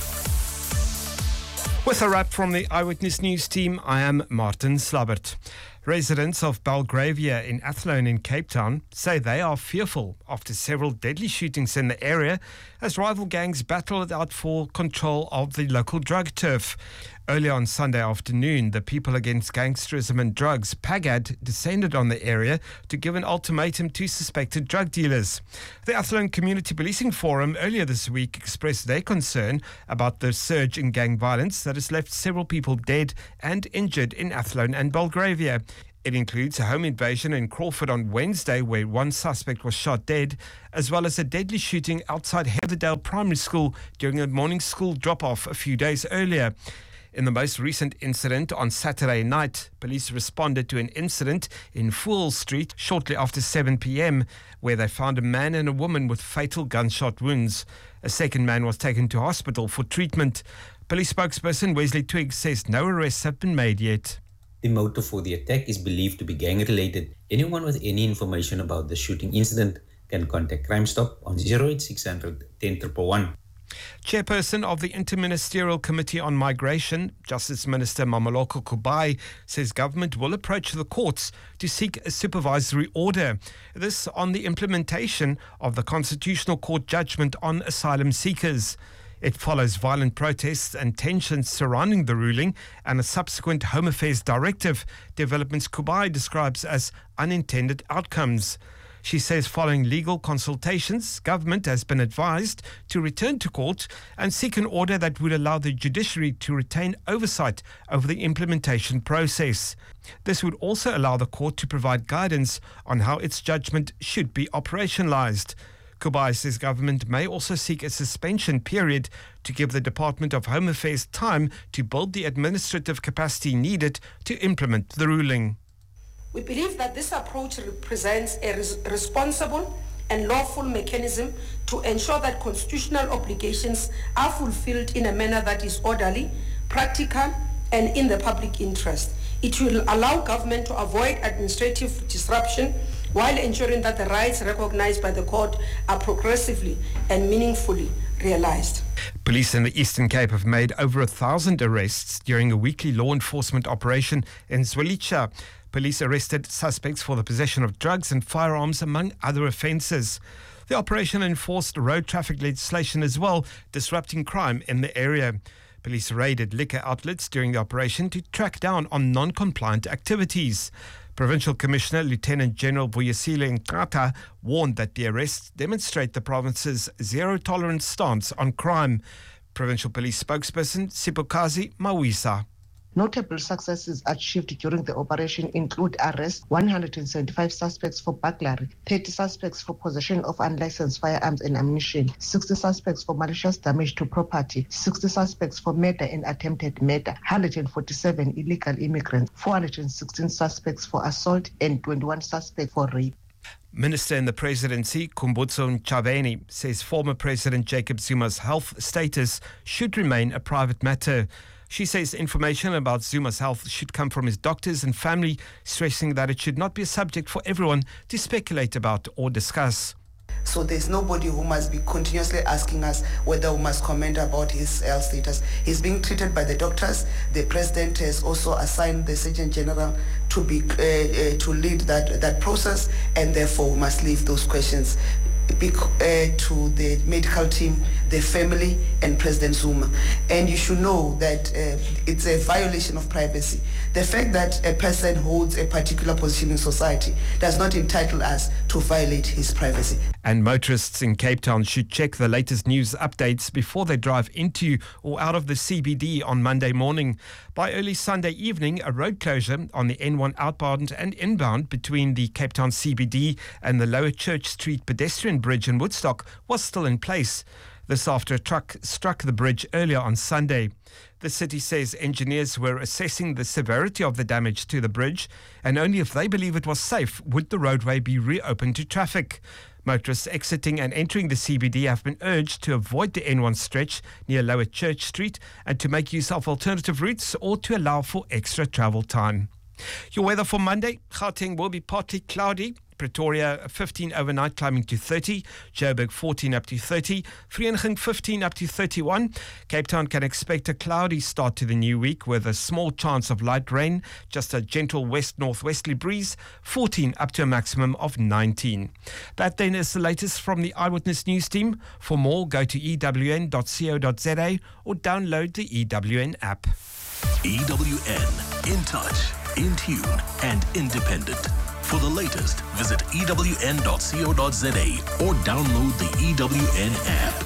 With a wrap from the Eyewitness News team, I am Martin Slabbert. Residents of Belgravia in Athlone in Cape Town say they are fearful after several deadly shootings in the area as rival gangs battle it out for control of the local drug turf. Earlier on Sunday afternoon, the People Against Gangsterism and Drugs, PAGAD, descended on the area to give an ultimatum to suspected drug dealers. The Athlone Community Policing Forum earlier this week expressed their concern about the surge in gang violence that has left several people dead and injured in Athlone and Belgravia. It includes a home invasion in Crawford on Wednesday where one suspect was shot dead, as well as a deadly shooting outside Heatherdale Primary School during a morning school drop-off a few days earlier. In the most recent incident on Saturday night, police responded to an incident in Fool Street shortly after seven p.m. where they found a man and a woman with fatal gunshot wounds. A second man was taken to hospital for treatment. Police spokesperson Wesley Twiggs says no arrests have been made yet. The motive for the attack is believed to be gang-related. Anyone with any information about the shooting incident can contact Crime Stop on zero eight six hundred, ten one one one. Chairperson of the Interministerial Committee on Migration, Justice Minister Mameloko Kubai, says government will approach the courts to seek a supervisory order. This on the implementation of the Constitutional Court judgment on asylum seekers. It follows violent protests and tensions surrounding the ruling and a subsequent Home Affairs directive, developments Kubai describes as unintended outcomes. She says following legal consultations, government has been advised to return to court and seek an order that would allow the judiciary to retain oversight over the implementation process. This would also allow the court to provide guidance on how its judgment should be operationalised. Kubai says government may also seek a suspension period to give the Department of Home Affairs time to build the administrative capacity needed to implement the ruling. We believe that this approach represents a res- responsible and lawful mechanism to ensure that constitutional obligations are fulfilled in a manner that is orderly, practical, and in the public interest. It will allow government to avoid administrative disruption while ensuring that the rights recognized by the court are progressively and meaningfully realized. Police in the Eastern Cape have made over a thousand arrests during a weekly law enforcement operation in Zwelitsha. Police arrested suspects for the possession of drugs and firearms, among other offences. The operation enforced road traffic legislation as well, disrupting crime in the area. Police raided liquor outlets during the operation to track down on non-compliant activities. Provincial Commissioner Lieutenant General Vuyisile Nkata warned that the arrests demonstrate the province's zero-tolerance stance on crime. Provincial Police spokesperson Sipokazi Mawisa. Notable successes achieved during the operation include arrest one hundred seventy-five suspects for burglary, thirty suspects for possession of unlicensed firearms and ammunition, sixty suspects for malicious damage to property, sixty suspects for murder and attempted murder, one hundred forty-seven illegal immigrants, four hundred sixteen suspects for assault, and twenty-one suspects for rape. Minister in the presidency, Kumbutso Ntshavheni, says former President Jacob Zuma's health status should remain a private matter. She says information about Zuma's health should come from his doctors and family, stressing that it should not be a subject for everyone to speculate about or discuss. So there's nobody who must be continuously asking us whether we must comment about his health status. He's being treated by the doctors. The president has also assigned the Surgeon General to be uh, uh, to lead that that process, and therefore we must leave those questions Uh, to the medical team, the family, and President Zuma. And you should know that uh, it's a violation of privacy. The fact that a person holds a particular position in society does not entitle us to violate his privacy. And motorists in Cape Town should check the latest news updates before they drive into or out of the C B D on Monday morning. By early Sunday evening, a road closure on the N one outbound and inbound between the Cape Town C B D and the Lower Church Street pedestrian bridge in Woodstock was still in place. This after a truck struck the bridge earlier on Sunday. The city says engineers were assessing the severity of the damage to the bridge, and only if they believe it was safe would the roadway be reopened to traffic. Motorists exiting and entering the C B D have been urged to avoid the N one stretch near Lower Church Street and to make use of alternative routes or to allow for extra travel time. Your weather for Monday: Gauteng will be partly cloudy. Pretoria fifteen overnight, climbing to thirty. Joburg fourteen up to thirty. Vereeniging fifteen up to thirty-one. Cape Town can expect a cloudy start to the new week with a small chance of light rain, just a gentle west-northwesterly breeze, fourteen up to a maximum of nineteen. That then is the latest from the Eyewitness News team. For more, go to e w n dot co dot z a or download the E W N app. E W N, in touch, in tune, and independent. For the latest, visit e w n dot co dot z a or download the E W N app.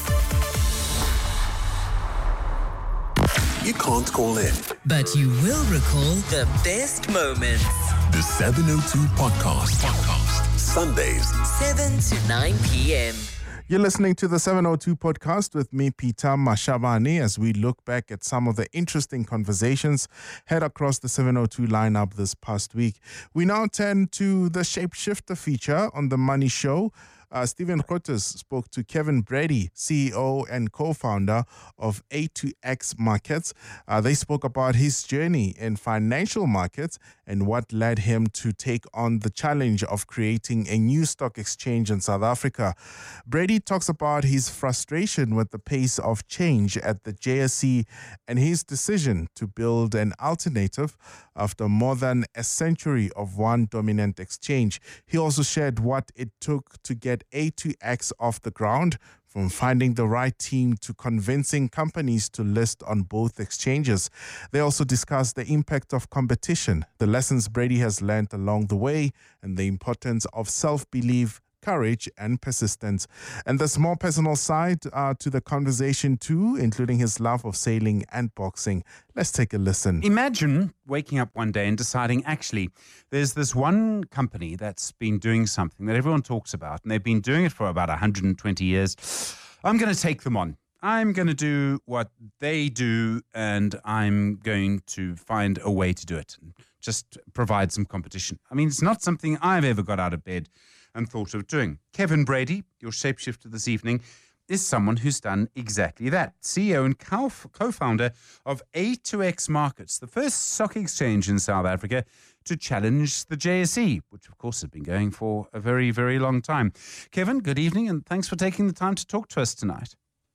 You can't call in, but you will recall the best moments. The seven oh two Podcast. Podcast. Sundays, seven to nine p.m. You're listening to the seven oh two Podcast with me, Peter Mashabane, as we look back at some of the interesting conversations had across the seven oh two lineup this past week. We now turn to the Shapeshifter feature on The Money Show. Uh, Stephen Grootes spoke to Kevin Brady, C E O and co-founder of A two X Markets. Uh, they spoke about his journey in financial markets and what led him to take on the challenge of creating a new stock exchange in South Africa. Brady talks about his frustration with the pace of change at the J S E and his decision to build an alternative after more than a century of one dominant exchange. He also shared what it took to get A two X off the ground, from finding the right team to convincing companies to list on both exchanges. They also discussed the impact of competition, the lessons Brady has learned along the way, and the importance of self-belief, courage, and persistence. And there's more personal side uh, to the conversation too, including his love of sailing and boxing. Let's take a listen. Imagine waking up one day and deciding, actually, there's this one company that's been doing something that everyone talks about, and they've been doing it for about one hundred twenty years. I'm going to take them on. I'm going to do what they do, and I'm going to find a way to do it. Just provide some competition. I mean, it's not something I've ever got out of bed and thought of doing. Kevin Brady, your shapeshifter this evening, is someone who's done exactly that. C E O and co-founder of A two X Markets, the first stock exchange in South Africa to challenge the J S E, which of course has been going for a very, very long time. Kevin, good evening, and thanks for taking the time to talk to us tonight.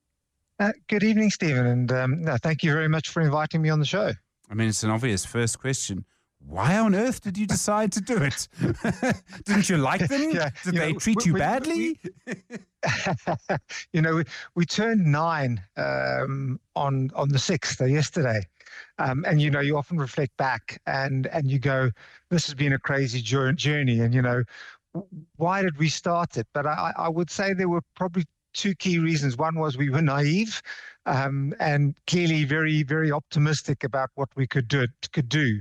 Uh, good evening, Stephen, and um, no, thank you very much for inviting me on the show. I mean, it's an obvious first question. Why on earth did you decide to do it? Didn't you like them? Yeah, did you they know, treat we, you we, badly? We, you know, we, we turned nine um, on on the sixth, uh, yesterday. Um, and, you know, you often reflect back and, and you go, this has been a crazy journey. And, you know, why did we start it? But I, I would say there were probably two key reasons. One was we were naive um, and clearly very, very optimistic about what we could do. Could do.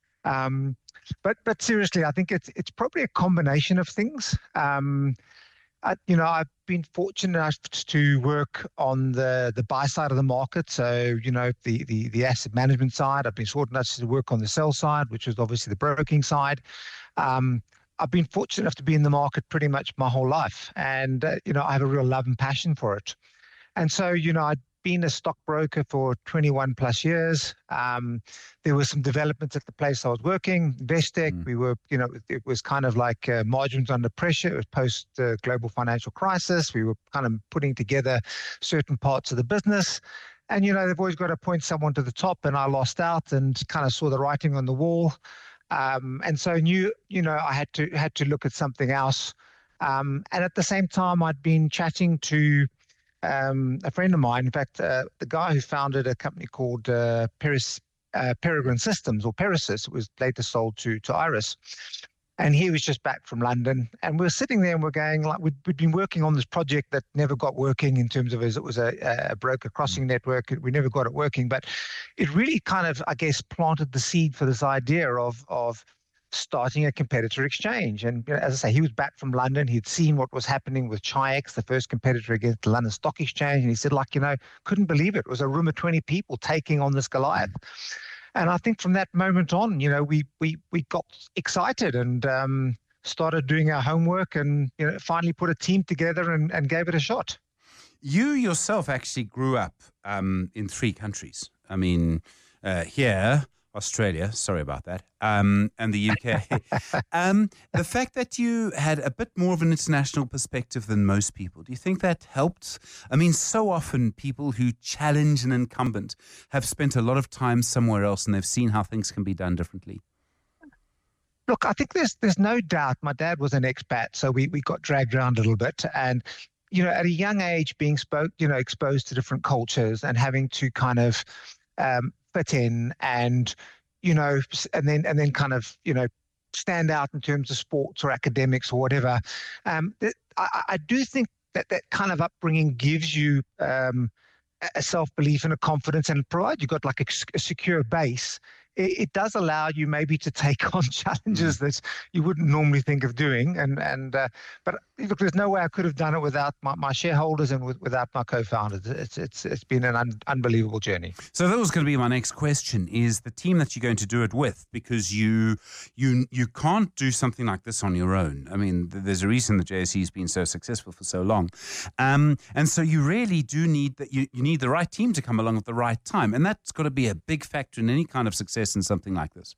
Um, but but seriously, I think it's it's probably a combination of things. Um, I, you know, I've been fortunate enough to work on the, the buy side of the market. So, you know, the, the, the asset management side. I've been fortunate enough to work on the sell side, which is obviously the broking side. Um, I've been fortunate enough to be in the market pretty much my whole life. And, uh, you know, I have a real love and passion for it. And so, you know, I'd been a stockbroker for twenty-one plus years. Um, there were some developments at the place I was working, Investec. Mm. We were, you know, it was kind of like uh, margins under pressure. It was post uh, global financial crisis. We were kind of putting together certain parts of the business. And, you know, they've always got to point someone to the top, and I lost out and kind of saw the writing on the wall. Um, and so knew, you know, I had to had to look at something else. Um, and at the same time, I'd been chatting to Um, a friend of mine, in fact, uh, the guy who founded a company called uh, Peris, uh, Peregrine Systems, or Perisys, was later sold to to Iris. And he was just back from London. And we were sitting there and we're going, like, we'd, we'd been working on this project that never got working in terms of as it was a, a broker crossing network. We never got it working. But it really kind of, I guess, planted the seed for this idea of of starting a competitor exchange. And, you know, as I say, he was back from London. He'd seen what was happening with Chi-X, the first competitor against the London Stock Exchange. And he said, like, you know, couldn't believe it. It was a room of twenty people taking on this Goliath. And I think from that moment on, you know, we we we got excited and um, started doing our homework and, you know, finally put a team together and, and gave it a shot. You yourself actually grew up um, in three countries. I mean, uh, here, Australia, sorry about that, um, and the U K. um, the fact that you had a bit more of an international perspective than most people, do you think that helped? I mean, so often people who challenge an incumbent have spent a lot of time somewhere else and they've seen how things can be done differently. Look, I think there's there's no doubt. My dad was an expat, so we, we got dragged around a little bit. And, you know, at a young age, being spoke, you know, exposed to different cultures and having to kind of um, fit in and, you know, and then and then kind of, you know, stand out in terms of sports or academics or whatever. Um, I, I do think that that kind of upbringing gives you um, a self-belief and a confidence, and provided you've got like a, a secure base, it, it does allow you maybe to take on challenges that you wouldn't normally think of doing. And and uh, but look, there's no way I could have done it without my, my shareholders and with, without my co-founders. It's it's it's been an un, unbelievable journey. So that was going to be my next question: is the team that you're going to do it with? Because you you you can't do something like this on your own. I mean, there's a reason the J S E has been so successful for so long, um, and so you really do need that. You, you need the right team to come along at the right time, and that's got to be a big factor in any kind of success in something like this.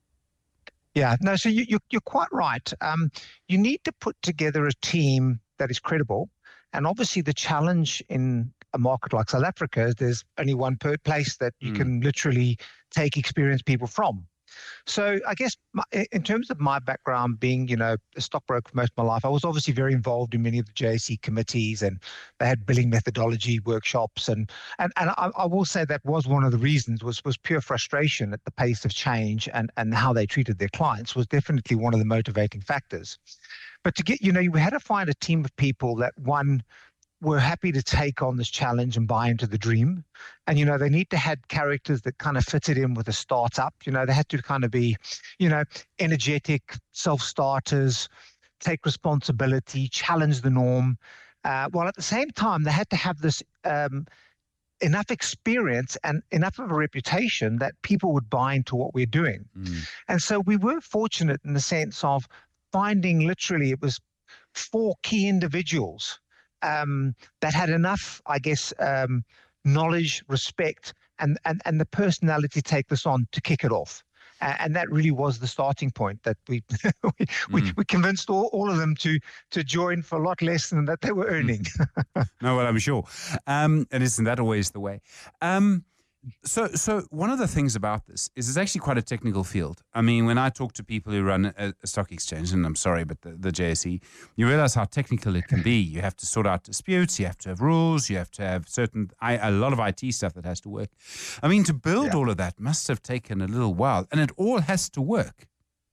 Yeah, no, so you, you're, you're quite right. Um, you need to put together a team that is credible. And obviously the challenge in a market like South Africa is there's only one per place that you mm. can literally take experienced people from. So I guess my, in terms of my background being, you know, a stockbroker for most of my life, I was obviously very involved in many of the J S E committees, and they had billing methodology workshops. And and, and I, I will say that was one of the reasons was was pure frustration at the pace of change and, and how they treated their clients was definitely one of the motivating factors. But to get, you know, you had to find a team of people that, one, were happy to take on this challenge and buy into the dream. And, you know, they need to have characters that kind of fitted in with a startup. You know, they had to kind of be, you know, energetic, self-starters, take responsibility, challenge the norm. Uh, while at the same time, they had to have this um, enough experience and enough of a reputation that people would buy into what we're doing. Mm. And so we were fortunate in the sense of finding literally, it was four key individuals Um, that had enough, I guess, um, knowledge, respect, and, and, and the personality to take this on to kick it off. Uh, and that really was the starting point that we we, mm. we, we convinced all, all of them to to join for a lot less than that they were earning. No, well, I'm sure. Um, and isn't that always the way? Um, So, so one of the things about this is it's actually quite a technical field. I mean, when I talk to people who run a, a stock exchange, and I'm sorry, but the, the J S E, you realize how technical it can be. You have to sort out disputes, you have to have rules, you have to have certain, I, a lot of I T stuff that has to work. I mean, to build yeah. all of that must have taken a little while, and it all has to work.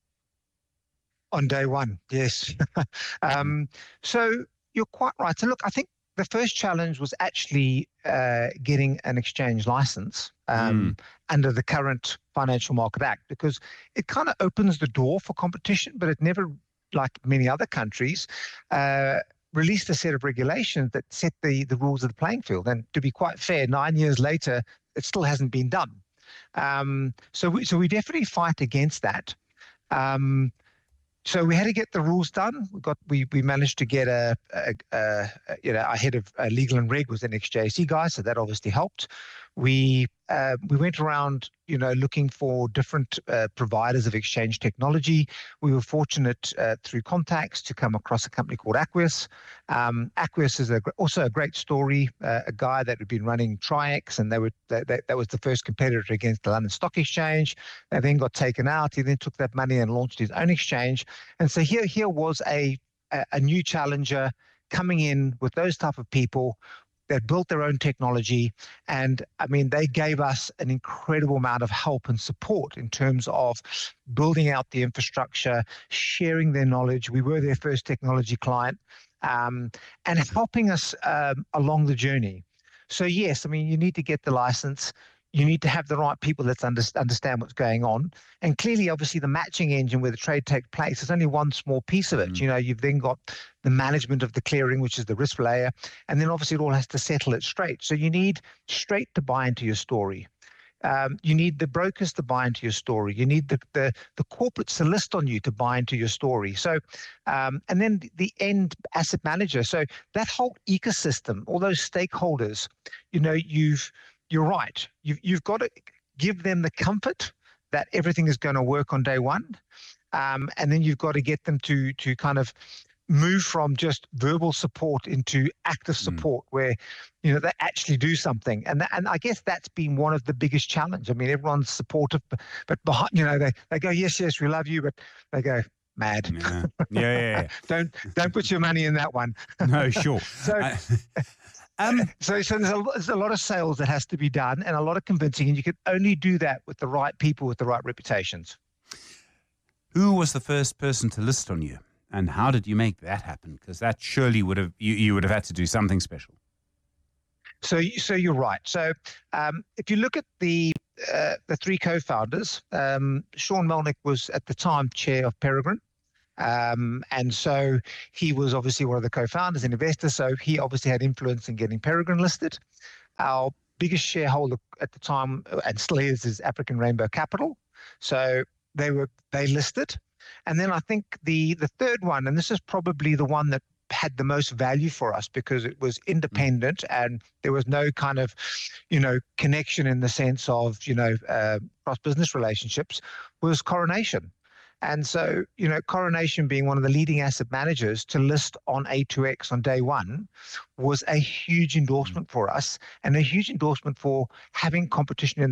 On day one, yes. um, so you're quite right. So look, I think the first challenge was actually uh, getting an exchange license um, mm. under the current Financial Market Act, because it kind of opens the door for competition, but it never, like many other countries, uh, released a set of regulations that set the, the rules of the playing field. And to be quite fair, nine years later, it still hasn't been done. Um, so, we, so we definitely fight against that. Um, So we had to get the rules done. We got we we managed to get a, a, a, a you know our head of uh, legal and reg was an ex-J S E guy, so that obviously helped. We uh, we went around, you know, looking for different uh, providers of exchange technology. We were fortunate uh, through contacts to come across a company called Aquis. Um, Aquis is a, also a great story. Uh, a guy that had been running Tri-X, and they were they, they, that was the first competitor against the London Stock Exchange. They then got taken out. He then took that money and launched his own exchange. And so here here was a a, a new challenger coming in with those type of people that built their own technology. And I mean, they gave us an incredible amount of help and support in terms of building out the infrastructure, sharing their knowledge. We were their first technology client, um, and helping us um, along the journey. So yes, I mean, you need to get the license. You need to have the right people that understand what's going on. And clearly, obviously, the matching engine where the trade takes place is only one small piece of it. Mm. You know, you've then got the management of the clearing, which is the risk layer. And then obviously it all has to settle it straight. So you need straight to buy into your story. Um, you need the brokers to buy into your story. You need the, the, the corporates to list on you to buy into your story. So, um, and then the end asset manager. So that whole ecosystem, all those stakeholders, you know, you've, You're right. You've, you've got to give them the comfort that everything is going to work on day one. Um, and then you've got to get them to to kind of move from just verbal support into active support mm. where, you know, they actually do something. And th- and I guess that's been one of the biggest challenge. I mean, everyone's supportive, but, but behind, you know, they, they go, yes, yes, we love you, but they go, mad. Yeah, yeah, yeah. yeah. don't don't put your money in that one. No, sure. so, I, um, so, so there's a, there's a lot of sales that has to be done and a lot of convincing, and you can only do that with the right people with the right reputations. Who was the first person to list on you? And how did you make that happen? Because that surely would have you, you would have had to do something special. So, so you're right. So, um, if you look at the uh, the three co-founders, um, Sean Melnick was at the time chair of Peregrine, um, and so he was obviously one of the co-founders and investors. So he obviously had influence in getting Peregrine listed. Our biggest shareholder at the time, and still is, is African Rainbow Capital. So they were they listed. And then I think the the third one, and this is probably the one that had the most value for us because it was independent and there was no kind of, you know, connection in the sense of, you know, uh, cross-business relationships, was Coronation. And so, you know, Coronation being one of the leading asset managers to list on A two X on day one was a huge endorsement for us and a huge endorsement for having competition in